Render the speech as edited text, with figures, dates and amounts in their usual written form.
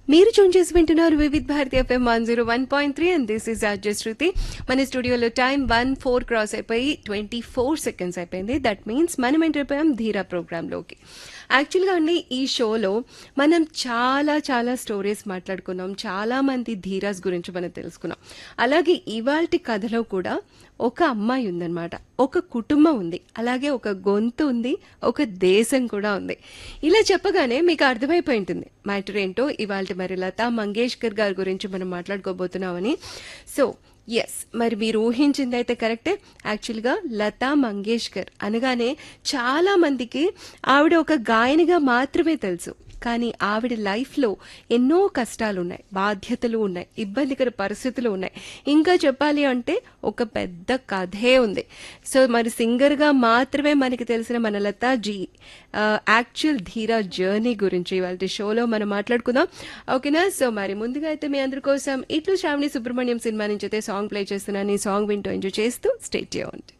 మీరు ట్యూన్ చేసి వింటున్నారు Vividh Bharati FM 101.3 and this is RJ శృతి. మన స్టూడియోలో టైం 1:04 క్రాస్ అయిపోయి 24 సెకండ్స్ అయిపోయింది. దట్ మీన్స్ మనం ఎంటర్ అయిపోయాం ధీరా ప్రోగ్రాంలోకి. యాక్చువల్గా అండి ఈ షోలో మనం చాలా చాలా స్టోరీస్ మాట్లాడుకున్నాం, చాలా మంది ధీరాస్ గురించి మనం తెలుసుకున్నాం. అలాగే ఇవాల్టి కథలో కూడా ఒక అమ్మాయి ఉందన్నమాట, ఒక కుటుంబం ఉంది, అలాగే ఒక గొంతు ఉంది, ఒక దేశం కూడా ఉంది. ఇలా చెప్పగానే మీకు అర్థమైపోయి ఉంటుంది మ్యాటర్ ఏంటో. ఇవాళ మరి లతా మంగేష్కర్ గారి గురించి మనం మాట్లాడుకోబోతున్నామని. సో ఎస్, మరి మీరు ఊహించింది అయితే కరెక్టే. యాక్చువల్గా లతా మంగేష్కర్ అనగానే చాలా మందికి ఆవిడ ఒక గాయనిగా మాత్రమే తెలుసు. కానీ ఆవిడ లైఫ్లో ఎన్నో కష్టాలు ఉన్నాయి, బాధ్యతలు ఉన్నాయి, ఇబ్బందికర పరిస్థితులు ఉన్నాయి. ఇంకా చెప్పాలి అంటే ఒక పెద్ద కథే ఉంది. సో మరి సింగర్గా మాత్రమే మనకి తెలిసిన మన లతాజీ యాక్చువల్ ధీరా జర్నీ గురించి ఇవాళ షోలో మనం మాట్లాడుకుందాం, ఓకేనా? సో మరి ముందుగా అయితే మీ అందరి కోసం ఇట్లు శ్రావణి సుబ్రహ్మణ్యం సినిమా నుంచి అయితే సాంగ్ ప్లే చేస్తున్నాను. ఈ సాంగ్ వింటూ ఎంజాయ్ చేస్తూ స్టే ట్యూన్డ్.